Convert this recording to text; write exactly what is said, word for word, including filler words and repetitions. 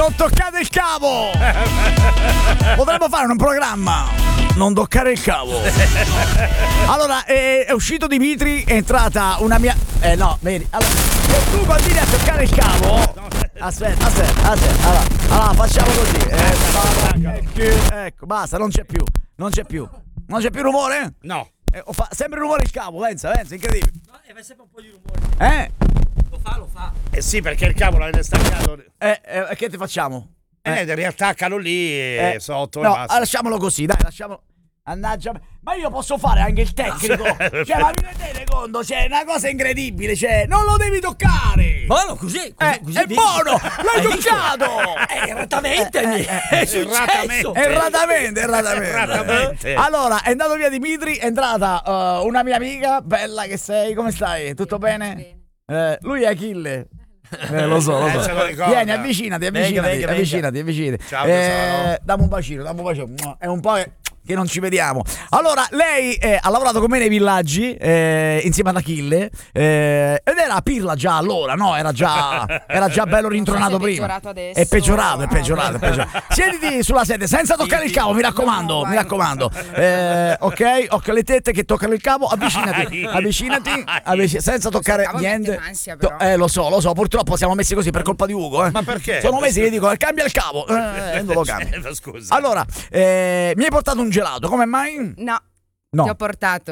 Non toccate il cavo! Potremmo fare un programma. Non toccare il cavo. Allora, è, è uscito Dimitri, è entrata una mia. Eh no, vedi. Allora, se tu continui a toccare il cavo. Aspetta, aspetta, aspetta. Allora, allora facciamo così. Eh, ecco, basta, non c'è più. Non c'è più. Non c'è più rumore? No. Eh, fa sempre rumore il cavo, pensa, pensa, incredibile. No, e fa sempre un po' di rumore. Eh? Lo fa, lo fa. Eh sì, perché il cavo l'avete staccato. Eh, eh che ti facciamo? Eh, eh riattaccalo lì Eh, sotto no, e basta. lasciamolo così, dai, lasciamolo. Annaggia. Ma io posso fare anche il tecnico. Cioè, ma vi rendete conto? C'è una cosa incredibile, cioè, non lo devi toccare. Buono, così, così, Eh, così è dici. buono, l'hai Hai visto? toccato. Eh, erratamente Eh, mi eh, è successo. Erratamente, erratamente. Erratamente. Allora, è andato via Dimitri, è entrata uh, una mia amica, bella che sei, come stai? Tutto bene? Eh, lui è Achille. Eh, lo so, lo Eh, so. se lo ricorda. Vieni, avvicinati, avvicinati, Venga, venga, avvicinati, avvicinati. Ciao, Eh, tesoro. dammi un bacino, dammi un bacino. È un po' che che non ci vediamo. Allora, lei eh, ha lavorato con me nei villaggi eh, insieme ad Achille eh, ed era pirla già allora, no? Era già, era già bello rintronato è prima. peggiorato adesso. È peggiorato, è Ah, peggiorato, è peggiorato. Siediti sulla sedia senza toccare il cavo, mi raccomando, No, mi vai. raccomando. Eh, ok, occhio alle tette che toccano il cavo, avvicinati, avvicinati, avvic- senza toccare cavo niente. mette ansia, però. To- eh, lo so, lo so, purtroppo siamo messi così per colpa di Ugo, eh. Ma perché? Sono mesi che dico, cambia il cavo, eh, non lo cambia. Eh, scusa. Allora, eh, mi hai portato un gelato, come mai? No, No. ti ho portato